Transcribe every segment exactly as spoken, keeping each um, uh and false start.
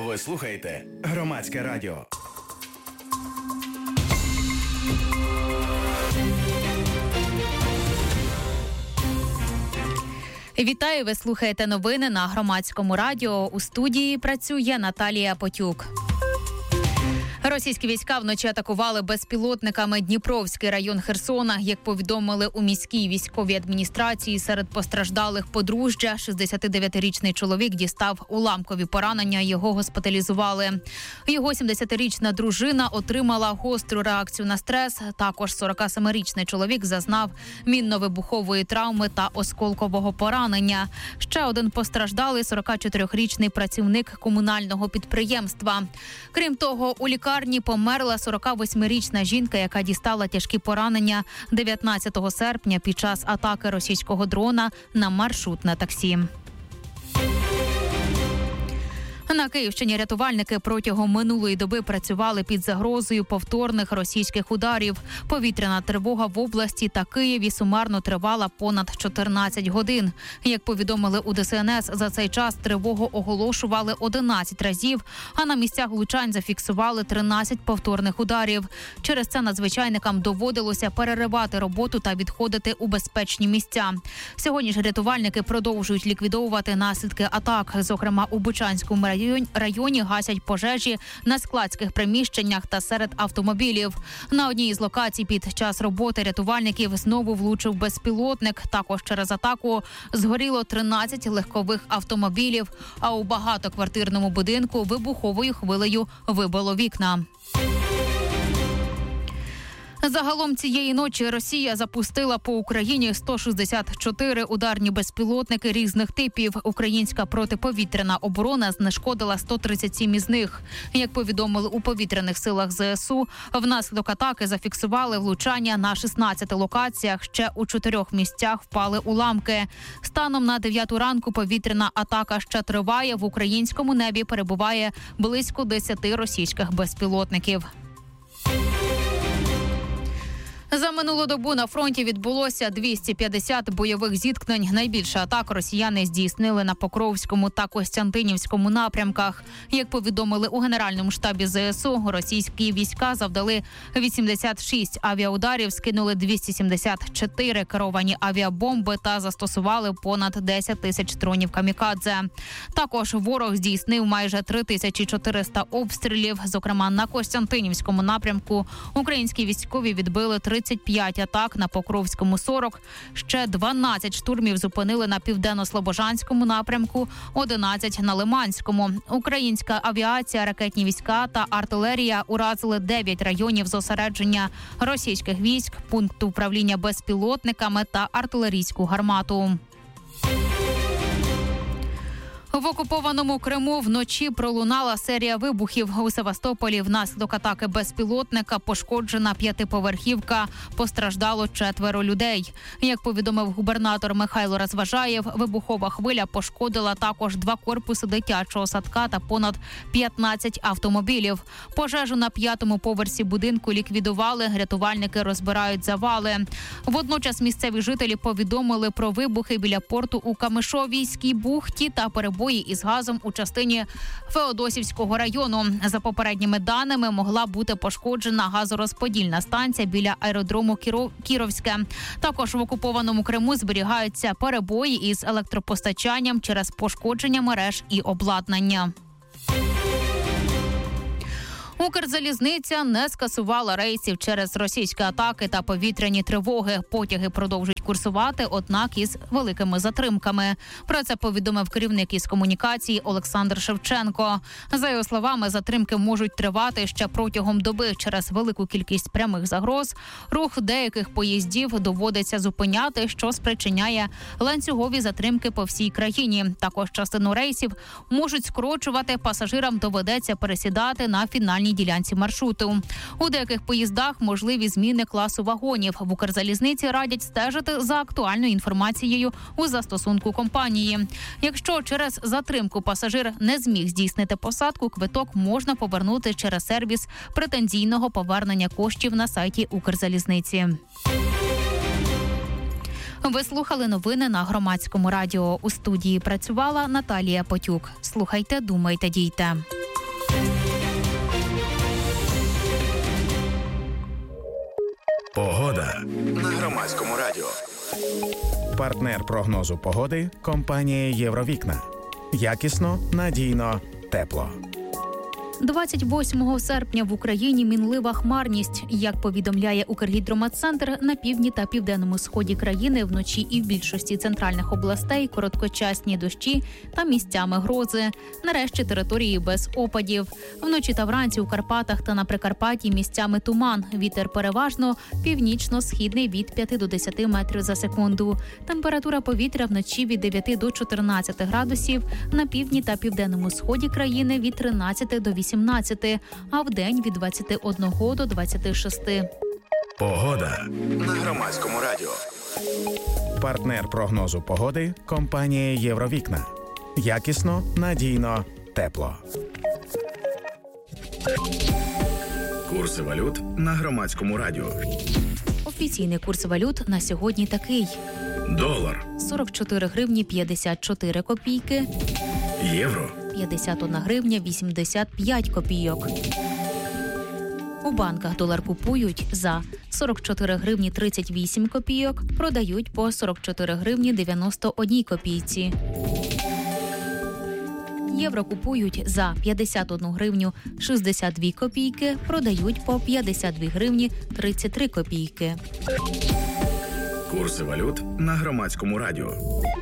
Ви слухаєте Громадське радіо. Вітаю, ви слухаєте новини на Громадському радіо. У студії працює Наталія Потюк. Російські війська вночі атакували безпілотниками Дніпровський район Херсона. Як повідомили у міській військовій адміністрації, серед постраждалих подружжя. шістдесятидев'ятирічний чоловік дістав уламкові поранення, його госпіталізували. Його сімдесятирічна дружина отримала гостру реакцію на стрес. Також сорокасемирічний чоловік зазнав мінно-вибухової травми та осколкового поранення. Ще один постраждалий сорокачотирирічний працівник комунального підприємства. Крім того, у лікарні померла сорокавосьмирічна жінка, яка дістала тяжкі поранення дев'ятнадцятого серпня під час атаки російського дрона на маршрутне таксі. На Київщині рятувальники протягом минулої доби працювали під загрозою повторних російських ударів. Повітряна тривога в області та Києві сумарно тривала понад чотирнадцять годин. Як повідомили у Де Ес Ен Ес, за цей час тривогу оголошували одинадцять разів, а на місцях влучань зафіксували тринадцять повторних ударів. Через це надзвичайникам доводилося переривати роботу та відходити у безпечні місця. Сьогодні ж рятувальники продовжують ліквідовувати наслідки атак. Зокрема, у Бучанському районі гасять пожежі на складських приміщеннях та серед автомобілів. На одній із локацій під час роботи рятувальників знову влучив безпілотник. Також через атаку згоріло тринадцять легкових автомобілів, а у багатоквартирному будинку вибуховою хвилею вибило вікна. Загалом цієї ночі Росія запустила по Україні сто шістдесят чотири ударні безпілотники різних типів. Українська протиповітряна оборона знешкодила сто тридцять сім із них. Як повідомили у повітряних силах Зе Ес У, внаслідок атаки зафіксували влучання на шістнадцяти локаціях. Ще у чотирьох місцях впали уламки. Станом на дев'яту ранку повітряна атака ще триває. В українському небі перебуває близько десяти російських безпілотників. За минулу добу на фронті відбулося двісті п'ятдесят бойових зіткнень. Найбільше атак росіяни здійснили на Покровському та Костянтинівському напрямках. Як повідомили у Генеральному штабі Зе Ес У, російські війська завдали вісімдесят шість авіаударів, скинули двісті сімдесят чотири керовані авіабомби та застосували понад десять тисяч дронів камікадзе. Також ворог здійснив майже три тисячі чотириста обстрілів. Зокрема, на Костянтинівському напрямку українські військові відбили тридцять п'ять атак, на Покровському сорок. Ще дванадцять штурмів зупинили на Південно-Слобожанському напрямку, одинадцять на Лиманському. Українська авіація, ракетні війська та артилерія уразили дев'ять районів зосередження російських військ, пункт управління безпілотниками та артилерійську гармату. В окупованому Криму вночі пролунала серія вибухів. У Севастополі внаслідок атаки безпілотника пошкоджена п'ятиповерхівка. Постраждало четверо людей. Як повідомив губернатор Михайло Розважаєв, вибухова хвиля пошкодила також два корпуси дитячого садка та понад п'ятнадцять автомобілів. Пожежу на п'ятому поверсі будинку ліквідували, рятувальники розбирають завали. Водночас місцеві жителі повідомили про вибухи біля порту у Камишовійській бухті та перебої із газом у частині Феодосівського району. За попередніми даними, могла бути пошкоджена газорозподільна станція біля аеродрому Кіровське. Також в окупованому Криму зберігаються перебої із електропостачанням через пошкодження мереж і обладнання. Укрзалізниця не скасувала рейсів через російські атаки та повітряні тривоги. Потяги продовжують курсувати, однак із великими затримками. Про це повідомив керівник із комунікації Олександр Шевченко. За його словами, затримки можуть тривати ще протягом доби через велику кількість прямих загроз. Рух деяких поїздів доводиться зупиняти, що спричиняє ланцюгові затримки по всій країні. Також частину рейсів можуть скорочувати, пасажирам доведеться пересідати на фінальній ділянці маршруту. У деяких поїздах можливі зміни класу вагонів. В Укрзалізниці радять стежити за актуальною інформацією у застосунку компанії. Якщо через затримку пасажир не зміг здійснити посадку, квиток можна повернути через сервіс претензійного повернення коштів на сайті Укрзалізниці. Ви слухали новини на Громадському радіо. У студії працювала Наталія Потюк. Слухайте, думайте, дійте. Погода на Громадському радіо. Партнер прогнозу погоди – компанія «Євровікна». Якісно, надійно, тепло. двадцять восьмого серпня в Україні мінлива хмарність. Як повідомляє Укргідрометцентр, на півдні та південному сході країни вночі і в більшості центральних областей короткочасні дощі та місцями грози. Нарешті території без опадів. Вночі та вранці у Карпатах та на Прикарпатті місцями туман. Вітер переважно північно-східний від п'яти до десяти метрів за секунду. Температура повітря вночі від дев'яти до чотирнадцяти градусів, на півдні та південному сході країни від тринадцяти до вісімнадцяти, а вдень від двадцяти одного до двадцяти шести. Погода на Громадському радіо. Партнер прогнозу погоди – компанія «Євровікна». Якісно, надійно, тепло. Курси валют на Громадському радіо. Офіційний курс валют на сьогодні такий. Долар сорок чотири гривні п'ятдесят чотири копійки. Євро п'ятдесят одна гривня вісімдесят п'ять копійок. У банках долар купують за сорок чотири гривні тридцять вісім копійок, продають по сорок чотири гривні дев'яносто одна копійці. Євро купують за п'ятдесят одну гривню шістдесят дві копійки, продають по п'ятдесят дві гривні тридцять три копійки. Курси валют на Громадському радіо.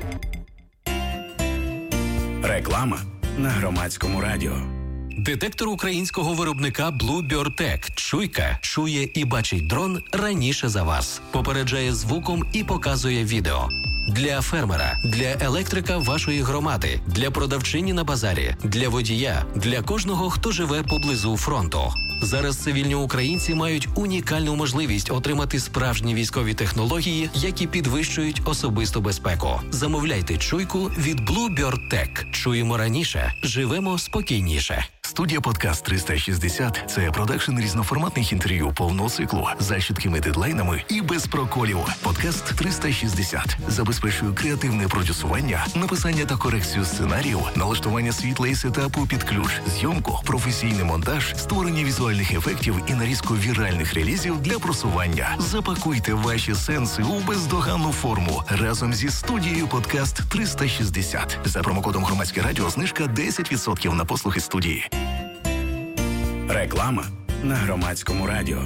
Реклама на Громадському радіо. Детектор українського виробника Bluebird Tech «Чуйка» чує і бачить дрон раніше за вас. Попереджає звуком і показує відео. Для фермера, для електрика вашої громади, для продавчині на базарі, для водія, для кожного, хто живе поблизу фронту. Зараз цивільні українці мають унікальну можливість отримати справжні військові технології, які підвищують особисту безпеку. Замовляйте «Чуйку» від Bluebird Tech. Чуємо раніше, живемо спокійніше. Студія «Подкаст триста шістдесят» – це продакшн різноформатних інтерв'ю повного циклу з чіткими дедлайнами і без проколів. «Подкаст триста шістдесят» забезпечує креативне продюсування, написання та корекцію сценаріїв, налаштування світла і сетапу під ключ, зйомку, професійний монтаж, створення візуальних ефектів і нарізку віральних релізів для просування. Запакуйте ваші сенси у бездоганну форму разом зі студією «Подкаст триста шістдесят». За промокодом «Громадське радіо» знижка десять відсотків на послуги студії. Реклама на Громадському радіо.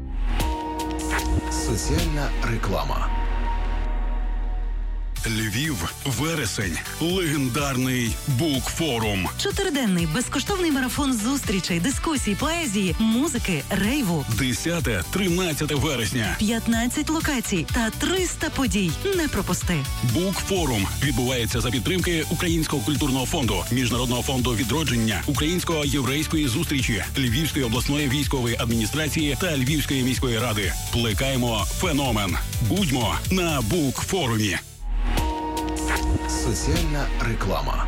Соціальна реклама. Львів, вересень, легендарний Букфорум. Чотириденний безкоштовний марафон зустрічей, дискусій, поезії, музики, рейву. десяте-тринадцяте вересня. п'ятнадцять локацій та триста подій. Не пропусти. Букфорум відбувається за підтримки Українського культурного фонду, Міжнародного фонду відродження, Українсько-єврейської зустрічі, Львівської обласної військової адміністрації та Львівської міської ради. Плекаємо феномен. Будьмо на Букфорумі. Соціальна реклама.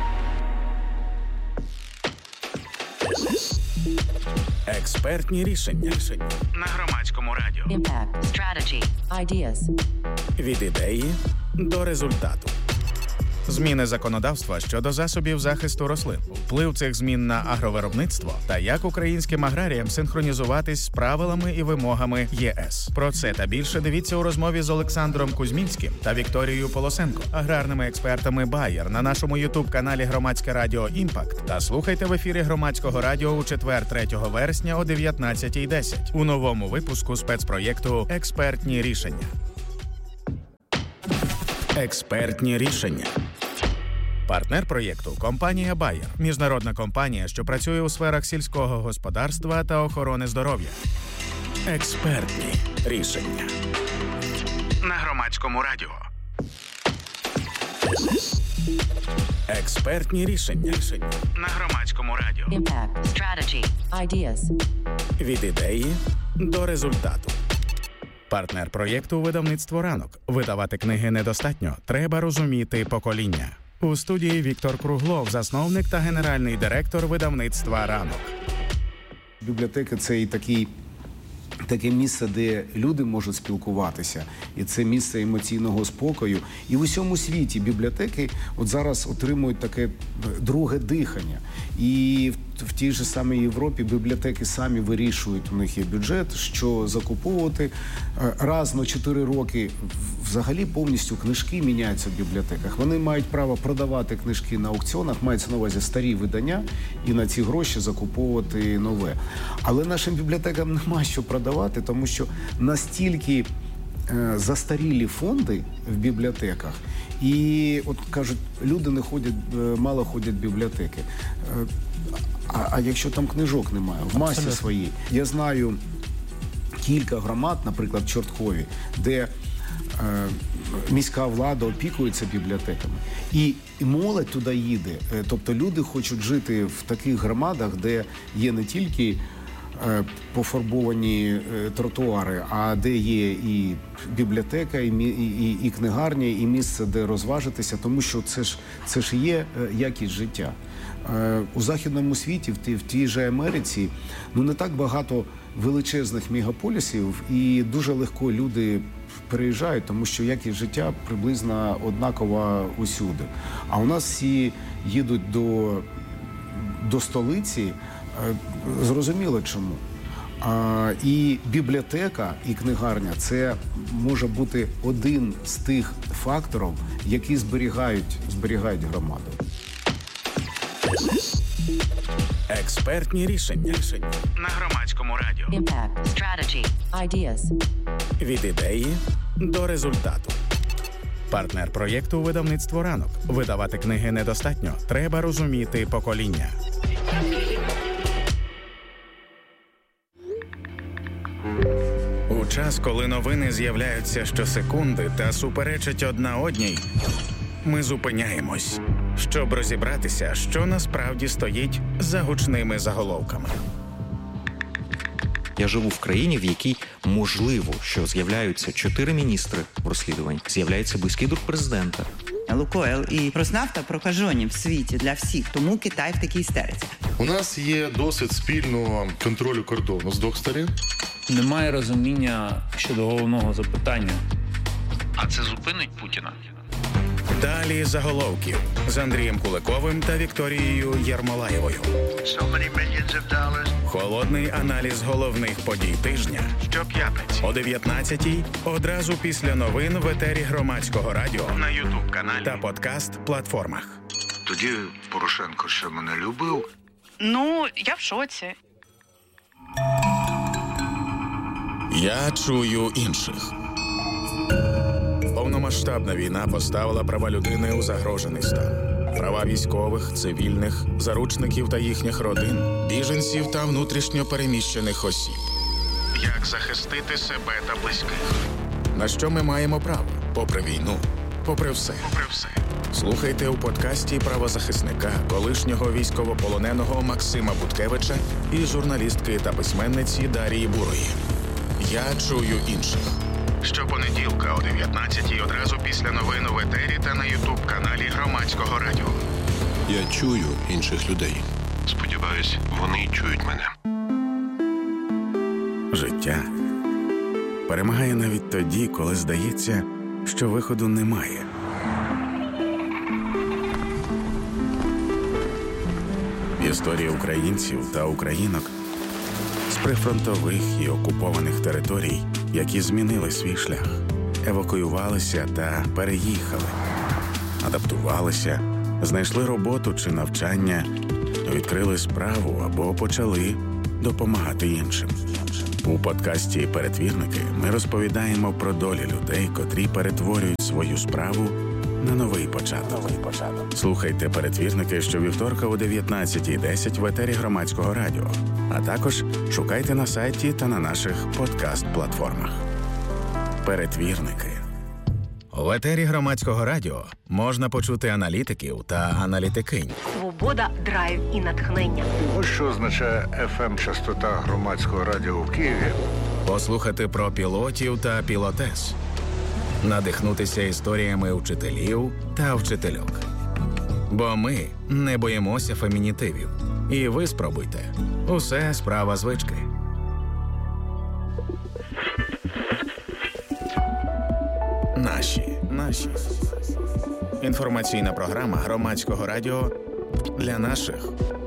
Експертні рішення на Громадському радіо. Impact, strategy, ideas. Від ідеї до результату. Зміни законодавства щодо засобів захисту рослин, вплив цих змін на агровиробництво та як українським аграріям синхронізуватись з правилами і вимогами ЄС. Про це та більше дивіться у розмові з Олександром Кузьмінським та Вікторією Полосенко, аграрними експертами Bayer на нашому ютуб-каналі Громадське радіо «Імпакт» та слухайте в ефірі Громадського радіо у четвер, третього вересня о дев'ятнадцятій десять у новому випуску спецпроєкту «Експертні рішення». Експертні рішення. Партнер проєкту – компанія Bayer. Міжнародна компанія, що працює у сферах сільського господарства та охорони здоров'я. Експертні рішення. На Громадському радіо. Експертні рішення. На Громадському радіо. Impact, strategy, ideas. Від ідеї до результату. Партнер проєкту – видавництво «Ранок». Видавати книги недостатньо. Треба розуміти покоління. У студії Віктор Круглов, засновник та генеральний директор видавництва «Ранок». Бібліотека – це і такий, таке місце, де люди можуть спілкуватися. І це місце емоційного спокою. І в усьому світі бібліотеки от зараз отримують таке друге дихання. І в, в тій же самій Європі бібліотеки самі вирішують, у них є бюджет, що закуповувати. Раз на чотири роки взагалі повністю книжки міняються в бібліотеках. Вони мають право продавати книжки на аукціонах, мається на увазі старі видання, і на ці гроші закуповувати нове. Але нашим бібліотекам нема що продавати, тому що настільки е, застарілі фонди в бібліотеках, і, от кажуть, люди не ходять, мало ходять в бібліотеки. Е, а, а якщо там книжок немає, в масі Абсолютно. Своїй. Я знаю кілька громад, наприклад, в Чорткові, де е, міська влада опікується бібліотеками. І, і молодь туди їде. Е, тобто люди хочуть жити в таких громадах, де є не тільки е, пофарбовані е, тротуари, а де є і бібліотека, і, і, і книгарня, і місце, де розважитися, тому що це ж, це ж є е, якість життя. Е, у західному світі, в тій, в тій же Америці, ну не так багато величезних мегаполісів, і дуже легко люди переїжджають, тому що якість життя приблизно однакова усюди. А у нас всі їдуть до, до столиці, зрозуміло чому. А, і бібліотека, і книгарня – це може бути один з тих факторів, які зберігають, зберігають громаду. Експертні рішення. рішення на Громадському радіо. Impact. Strategy. Ideas. Від ідеї до результату. Партнер проєкту «Видавництво ранок». Видавати книги недостатньо. Треба розуміти покоління. У час, коли новини з'являються щосекунди та суперечать одна одній, ми зупиняємось, щоб розібратися, що насправді стоїть за гучними заголовками. Я живу в країні, в якій можливо, що з'являються чотири міністри розслідувань, з'являється близький друг президента. Лукойл і Роснафта прокажені в світі для всіх, тому Китай в такій істериці. У нас є досвід спільного контролю кордону з двох сторін. Немає розуміння щодо головного запитання. А це зупинить Путіна? Далі заголовків з Андрієм Куликовим та Вікторією Єрмолаєвою. Холодний аналіз головних подій тижня щоп'ятниці о дев'ятнадцятій, одразу після новин в етері Громадського радіо на ютуб-каналі та подкаст-платформах. Тоді Порошенко ще мене любив. Ну, я в шоці. Я чую інших. Повномасштабна війна поставила права людини у загрожений стан. Права військових, цивільних, заручників та їхніх родин, біженців та внутрішньо переміщених осіб. Як захистити себе та близьких? На що ми маємо право? Попри війну, попри все. Попри все. Слухайте у подкасті правозахисника, колишнього військовополоненого Максима Буткевича і журналістки та письменниці Дарії Бурої. Я чую інших. Щопонеділка о дев'ятнадцятій, одразу після новин в етері та на ютуб-каналі Громадського радіо. Я чую інших людей. Сподіваюсь, вони чують мене. Життя перемагає навіть тоді, коли здається, що виходу немає. Історії українців та українок з прифронтових і окупованих територій, які змінили свій шлях, евакуювалися та переїхали, адаптувалися, знайшли роботу чи навчання, відкрили справу або почали допомагати іншим. У подкасті «Перетвірники» ми розповідаємо про долі людей, котрі перетворюють свою справу на новий початок. Слухайте «Перетвірники» щовівторка о дев'ятнадцятій десять в етері Громадського радіо, а також шукайте на сайті та на наших подкаст-платформах. «Перетвірники». В етері Громадського радіо можна почути аналітиків та аналітикинь. Свобода, драйв і натхнення. Ось що означає еф ем-частота Громадського радіо в Києві. Послухати про пілотів та пілотес. Надихнутися історіями вчителів та вчительок. Бо ми не боїмося фемінітивів. І ви спробуйте. Усе справа звички. Наші. Наші. Інформаційна програма Громадського радіо для наших.